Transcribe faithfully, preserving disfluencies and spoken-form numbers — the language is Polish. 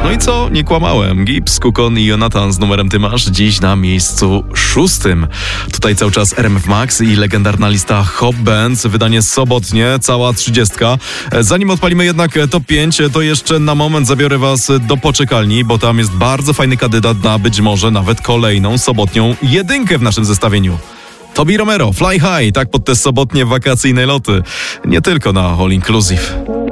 No i co? Nie kłamałem. Gibbs, Kukon i Jonathan z numerem Ty masz dziś na miejscu szóstym. Tutaj cały czas R M F Max i legendarna lista Hop Bands, wydanie sobotnie, cała trzydziestka. Zanim odpalimy jednak top pięć, to jeszcze na moment zabiorę was do poczekalni, bo tam jest bardzo fajny kandydat na być może nawet kolejną sobotnią jedynkę w naszym zestawieniu. Tobi Romero, Fly High, tak pod te sobotnie wakacyjne loty. Nie tylko na All Inclusive.